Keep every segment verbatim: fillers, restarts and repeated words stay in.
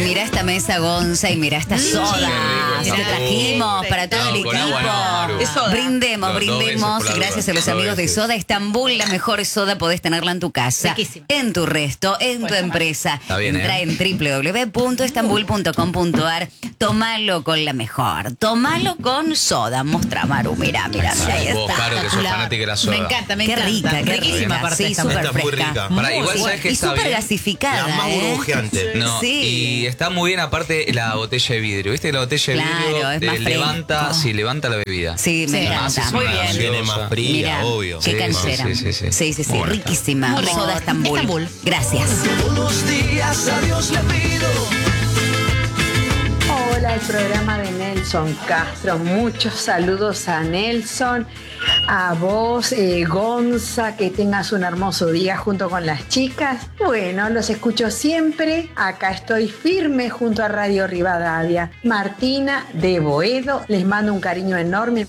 Mira esta mesa, Gonza, y mira esta soda sí, que trajimos para todo no, el equipo. Agua, no, es soda. Brindemos, Dos, brindemos. dos Gracias a los amigos de Soda Estambul, la mejor soda podés tenerla en tu casa, Riquísima. en tu resto, en tu empresa. Está bien, Entra ¿eh? en doble u doble u doble u punto estambul punto com punto ar. Tomalo con la mejor. Tomalo con soda. Mostrá, Maru. Mirá, mirá, mirá. Ahí Vos, está. Caro, que sos fanática de la soda. Me encanta, me Qué encanta. rica, qué Riquísima rica. aparte Sí, esta. súper Está muy fresca. rica. Pará, igual Muy sabes que y está súper bien. gasificada. La más ¿eh? burbujeante. No, Sí. y está muy bien aparte la botella de vidrio. ¿Viste que la botella de Claro, vidrio es eh, más levanta, fresco. sí, levanta la bebida. Sí, me Sí, encanta. es muy una bien. gaseosa. Tiene más fría, Mira, obvio. qué Sí, canchera. sí, sí, sí. sí, sí, sí, Muy buena. riquísima. Muy rico. Soda Estambul. Estambul. Gracias. Buenos días, a Dios le pido. Hola, el programa de Nelson Castro. Muchos saludos a Nelson, a vos, eh, Gonza, que tengas un hermoso día junto con las chicas. Bueno, los escucho siempre. Acá estoy firme junto a Radio Rivadavia. Martina de Boedo, les mando un cariño enorme.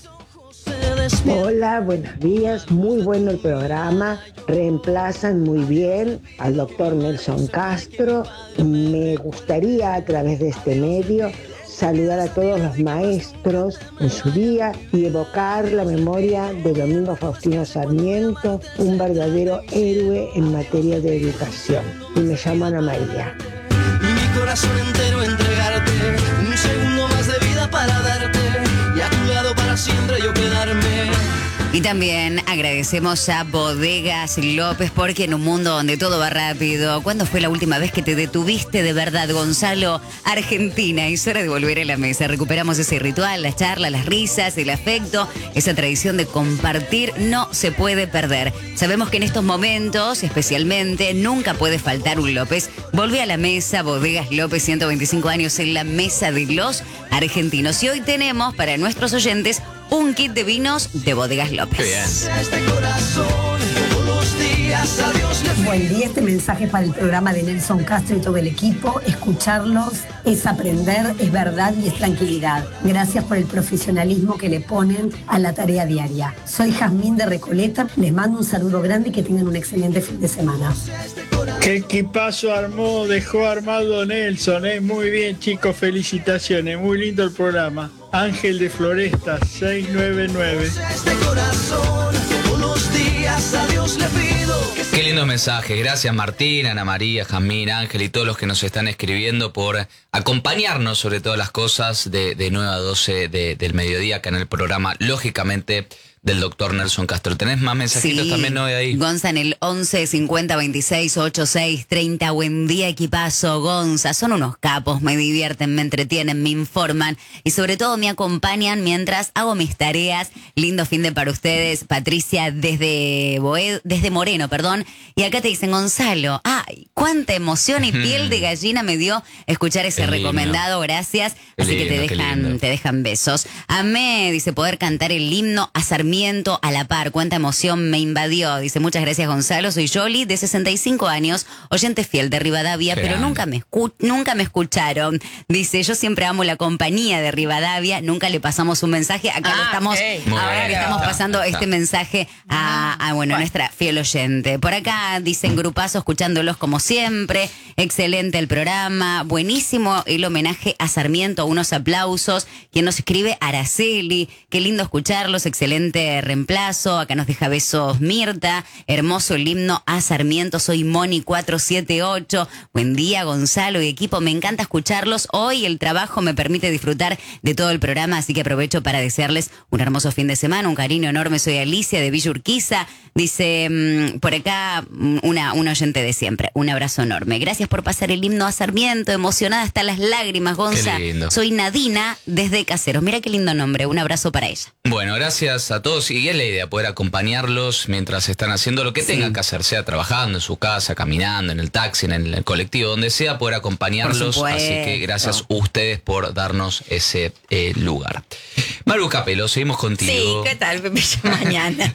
Hola, buenos días, muy bueno el programa, reemplazan muy bien al doctor Nelson Castro. Me gustaría a través de este medio saludar a todos los maestros en su día y evocar la memoria de Domingo Faustino Sarmiento, un verdadero héroe en materia de educación. Y me llamo Ana María. Y mi corazón entero entregarte, un segundo más de vida para darte, y a tu lado para siempre yo quedarme. Y también agradecemos a Bodegas López, porque en un mundo donde todo va rápido, ¿cuándo fue la última vez que te detuviste de verdad, Gonzalo? Argentina, es hora de volver a la mesa. Recuperamos ese ritual, las charlas, las risas, el afecto, esa tradición de compartir no se puede perder. Sabemos que en estos momentos, especialmente, nunca puede faltar un López. Volvé a la mesa, Bodegas López, ciento veinticinco años en la mesa de los argentinos. Y hoy tenemos para nuestros oyentes un kit de vinos de Bodegas López. Qué bien. Este corazón, todos los días, a Dios le pido. Buen día, este mensaje es para el programa de Nelson Castro y todo el equipo. Escucharlos es aprender, es verdad y es tranquilidad. Gracias por el profesionalismo que le ponen a la tarea diaria. Soy Jazmín de Recoleta, les mando un saludo grande y que tengan un excelente fin de semana. ¿Qué equipazo armó, dejó armado Nelson? ¿eh? Muy bien, chicos, felicitaciones, muy lindo el programa. Ángel de Floresta, seiscientos noventa y nueve. Este corazón, todos los días, a Dios le pido. Qué lindo mensaje. Gracias Martín, Ana María, Jamín, Ángel y todos los que nos están escribiendo por acompañarnos sobre todas las cosas de, de nueve a doce de, del mediodía acá en el programa, lógicamente, del doctor Nelson Castro. ¿Tenés más mensajitos Sí. también hoy ahí? Gonza en el once cincuenta veintiséis ochenta y seis treinta. Buen día, equipazo. Gonza, son unos capos, me divierten, me entretienen, me informan y sobre todo me acompañan mientras hago mis tareas. Lindo fin de para ustedes. Patricia desde Boed, desde Moreno, perdón. Y acá te dicen, Gonzalo, ay, cuánta emoción y piel de gallina me dio escuchar ese Qué lindo. recomendado. Gracias. Qué Así que te lindo, qué dejan, lindo. te dejan besos. Amé, dice, poder cantar el himno a Sarmiento a la par. Cuánta emoción me invadió. Dice, muchas gracias, Gonzalo. Soy Yoli, de sesenta y cinco años, oyente fiel de Rivadavia, Qué pero grande. nunca me, escu- nunca me escucharon. Dice, yo siempre amo la compañía de Rivadavia. Nunca le pasamos un mensaje. Acá Ah, le estamos, ok. Muy ahora bien. le estamos pasando Está. este mensaje a, a, bueno, nuestra fiel oyente. Por acá dicen grupazo, escuchándolos como siempre. Excelente el programa. Buenísimo el homenaje a Sarmiento. Unos aplausos. Quien nos escribe, Araceli. Qué lindo escucharlos. Excelente reemplazo. Acá nos deja besos Mirta. Hermoso el himno a Sarmiento. Soy Moni cuatro siete ocho. Buen día, Gonzalo y equipo. Me encanta escucharlos. Hoy el trabajo me permite disfrutar de todo el programa, así que aprovecho para desearles un hermoso fin de semana. Un cariño enorme. Soy Alicia de Villa Urquiza. Dice mmm, por acá mmm, una, una oyente de siempre. Un abrazo enorme. Gracias por pasar el himno a Sarmiento. Emocionada hasta las lágrimas, Gonza. Qué lindo. Soy Nadina desde Caseros. Mira qué lindo nombre. Un abrazo para ella. Bueno, gracias a todos. Y es la idea, poder acompañarlos mientras están haciendo lo que Sí. tengan que hacer, sea trabajando en su casa, caminando, en el taxi, en el colectivo, donde sea, poder acompañarlos. Por Así supuesto. que gracias a ustedes por darnos ese eh, lugar. Maru Capelo, seguimos Sí, contigo. ¿qué tal? Me pillo mañana.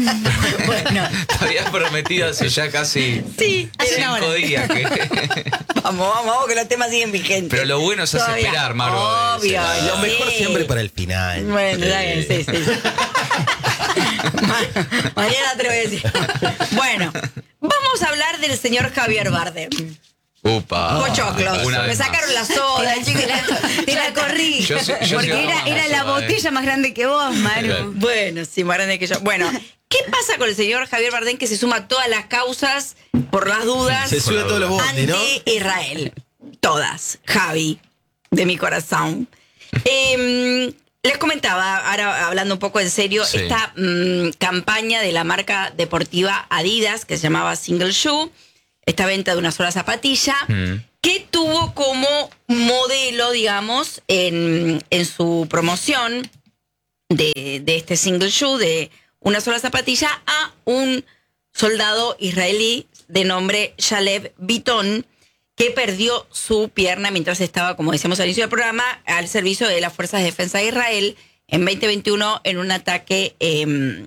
Bueno, Te habías prometido hace ya casi sí, hace una cinco hora. días. Que... Vamos, vamos, vamos, que los temas siguen vigentes. Pero lo bueno es hacer Todavía. esperar, Maru. Obvio. Ese- Lo mejor Sí. siempre para el final. Bueno, está bien, sí, sí. Ma- mañana te lo voy a decir. Bueno, vamos a hablar del señor Javier Bardem. Upa. Pochoclos. Una Me vez sacaron más. la soda, chicos. Te la corrí. Yo sí- yo porque sí era, tomo era la soda, botella eh. más grande que vos, Maru. Bueno, sí, más grande que yo. Bueno, ¿qué pasa con el señor Javier Bardem que se suma a todas las causas por las dudas Se sube a todos los bondis, ¿no? anti-Israel? Todas. Javi, de mi corazón. Eh, les comentaba, ahora hablando un poco en serio, Sí. esta mm, campaña de la marca deportiva Adidas, que se llamaba Single Shoe, esta venta de una sola zapatilla, Mm. que tuvo como modelo, digamos, en, en su promoción de, de este single shoe, de una sola zapatilla, a un soldado israelí de nombre Shalev Biton, que perdió su pierna mientras estaba, como decíamos al inicio del programa, al servicio de las Fuerzas de Defensa de Israel en veinte veintiuno en un ataque eh,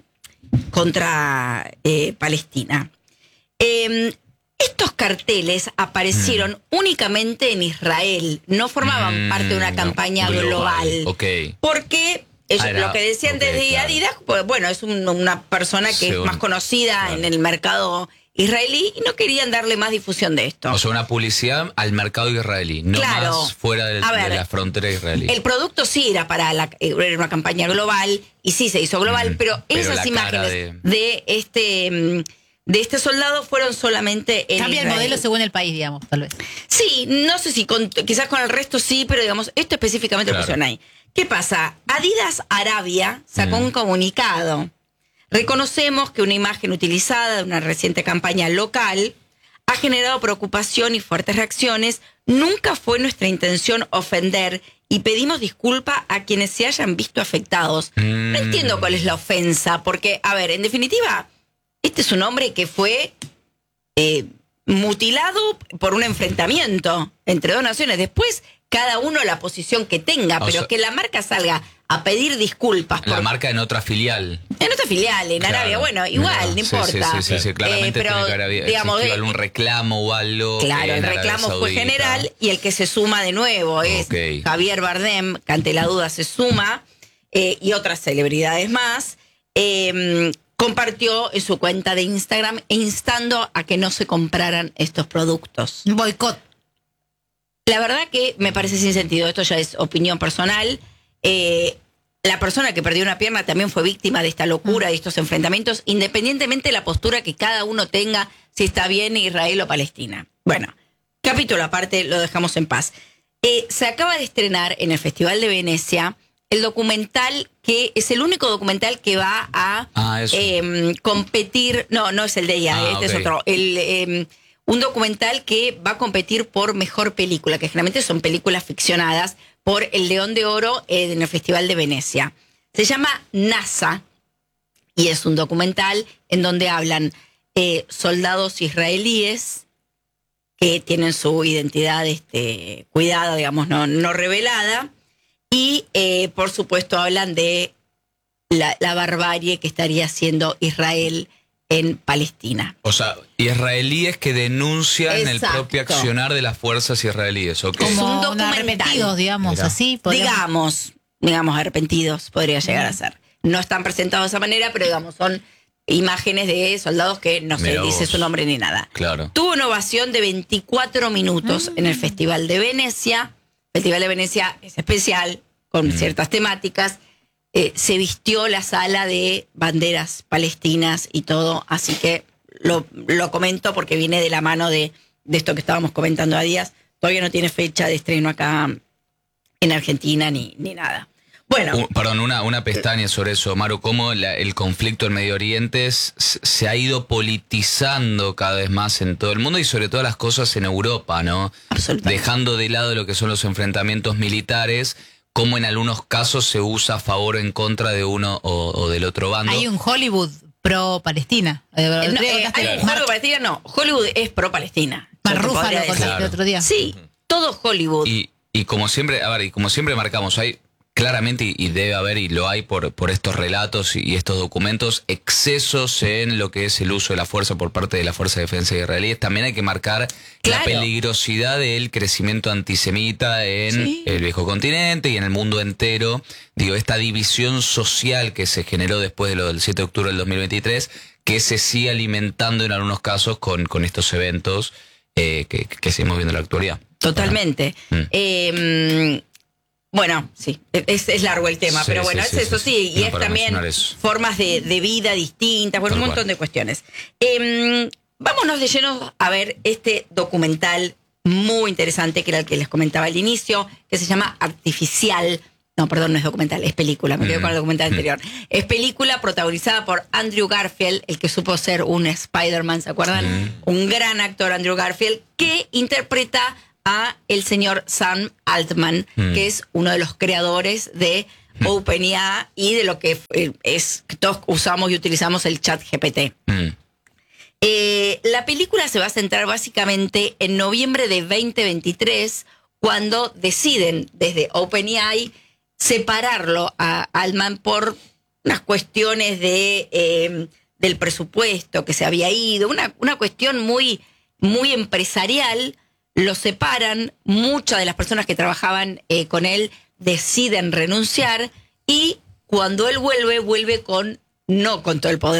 contra eh, Palestina. Eh, estos carteles aparecieron Mm. únicamente en Israel, no formaban Mm, parte de una no, campaña global. global. Ok. Porque ellos, Ah, era- lo que decían ok, desde claro. Adidas, pues bueno, es un- una persona que Según- es más conocida claro. en el mercado israelí y no querían darle más difusión de esto. O sea, una publicidad al mercado israelí, no Claro. más fuera del- A ver, de la frontera israelí. El producto sí era para la, era una campaña global y sí se hizo global, Mm, pero, pero esas la imágenes cara de... de- este mm, de este soldado fueron solamente en Cambia el Israel. modelo según el país, digamos, tal vez. Sí, no sé si con, quizás con el resto sí, pero digamos, esto específicamente Claro. lo pusieron ahí. ¿Qué pasa? Adidas Arabia sacó Mm. un comunicado. Reconocemos que una imagen utilizada de una reciente campaña local ha generado preocupación y fuertes reacciones. Nunca fue nuestra intención ofender y pedimos disculpa a quienes se hayan visto afectados. Mm. No entiendo cuál es la ofensa, porque, a ver, en definitiva, este es un hombre que fue eh, mutilado por un enfrentamiento entre dos naciones. Después, cada uno la posición que tenga, O pero sea- que la marca salga a pedir disculpas La por marca en otra filial. en otra filial, en Claro. Arabia, bueno, igual, Mira, no sí, importa. Sí, sí, sí, sí, claramente Eh, pero, tiene que haber habido- digamos, existido eh, algún reclamo o algo. Claro, en el Arabia reclamo fue Saudita. general y el que se suma de nuevo es Ok. Javier Bardem, que ante la duda se suma, eh, y otras celebridades más. Eh, compartió en su cuenta de Instagram instando a que no se compraran estos productos. Un boicot. La verdad que me parece sin sentido, esto ya es opinión personal. Eh, la persona que perdió una pierna también fue víctima de esta locura, de estos enfrentamientos, independientemente de la postura que cada uno tenga, si está bien Israel o Palestina. Bueno, capítulo aparte, lo dejamos en paz. Eh, se acaba de estrenar en el Festival de Venecia el documental que es el único documental que va a Ah, eso. eh, competir, no, no es el de ella, Ah, este ok. es otro, el... eh, un documental que va a competir por mejor película, que generalmente son películas ficcionadas, por el León de Oro eh, en el Festival de Venecia. Se llama NASA y es un documental en donde hablan eh, soldados israelíes que tienen su identidad este, cuidada, digamos, no, no revelada, y eh, por supuesto hablan de la, la barbarie que estaría haciendo Israel en Palestina. O sea, israelíes que denuncian el Exacto. propio accionar de las fuerzas israelíes. Ok. Es un Como documental. arrepentidos, digamos, Mira. así. podríamos- Digamos, digamos, arrepentidos podría llegar a ser. No están presentados de esa manera, pero digamos, son imágenes de soldados que no se Mirá dice vos. su nombre ni nada. Claro. Tuvo una ovación de veinticuatro minutos en el Festival de Venecia. El Festival de Venecia es especial, con Mm. ciertas temáticas. Eh, se vistió la sala de banderas palestinas y todo, así que lo, lo comento porque viene de la mano de, de esto que estábamos comentando a días. Todavía no tiene fecha de estreno acá en Argentina ni, ni nada. Bueno, Un- perdón, una, una pestaña sobre eso, Maru, cómo la- el conflicto en Medio Oriente s- se ha ido politizando cada vez más en todo el mundo y sobre todo las cosas en Europa, ¿no? absolutamente. Dejando de lado lo que son los enfrentamientos militares, cómo en algunos casos se usa a favor o en contra de uno o, o del otro bando. Hay un Hollywood pro-Palestina. Eh, Eh, el no, otro día eh, contaste- hay un Mar- Hollywood Palestina, no. Hollywood es pro-Palestina. Mar Yo te Ruffalo podría contaste decir. el otro día. Sí, todo Hollywood. Y, y como siempre, a ver, y como siempre marcamos, hay claramente, y, y debe haber, y lo hay por, por estos relatos y, y estos documentos, excesos en lo que es el uso de la fuerza por parte de la Fuerza de Defensa israelí. También hay que marcar Claro. la peligrosidad del crecimiento antisemita en Sí. el viejo continente y en el mundo entero. Digo, esta división social que se generó después de lo del siete de octubre del dos mil veintitrés, que se sigue alimentando en algunos casos con, con estos eventos. eh, que, que seguimos viendo en la actualidad. Totalmente. Mm. Eh, bueno, sí, es, es largo el tema, Sí, pero sí, bueno, sí, es eso sí, sí, sí. y No, es para también mencionar eso. formas de, de vida distintas, bueno, Tal un montón cual. de cuestiones. Eh, vámonos de lleno a ver este documental muy interesante, que era el que les comentaba al inicio, que se llama Artificial. No, perdón, no es documental, es película, me quedo Mm. con el documental Mm. anterior. Es película protagonizada por Andrew Garfield, el que supo ser un Spider-Man, ¿se acuerdan? Mm. Un gran actor, Andrew Garfield, que interpreta a el señor Sam Altman, Mm. que es uno de los creadores de OpenAI y de lo que eh, es que todos usamos y utilizamos el chat G P T. Mm. Eh, la película se va a centrar básicamente en noviembre de veinte veintitrés, cuando deciden desde OpenAI separarlo a Altman por unas cuestiones de eh, del presupuesto que se había ido, una, una cuestión muy, muy empresarial. Lo separan, muchas de las personas que trabajaban eh, con él deciden renunciar y cuando él vuelve, vuelve con no con todo el poder